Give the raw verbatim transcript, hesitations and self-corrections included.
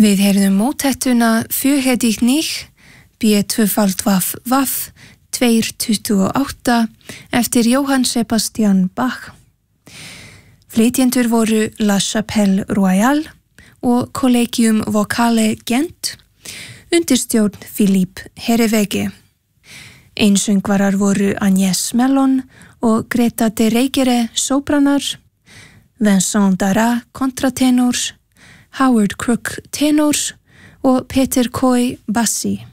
Við heyrðum mótettuna Fjöhedig nich, B tvöfalt vaff vaff, tveir tuttugu og átta eftir Johann Sebastian Bach. Flytjendur voru La Chapelle Royale og Collegium Vocale Gent, undirstjórn Philippe Herreweghe. Einsöngvarar voru Agnès Mellon og Greta de Reykjere sopranar, Vincent Dara kontratenors, Howard Crook tenors og Peter Coy bassi.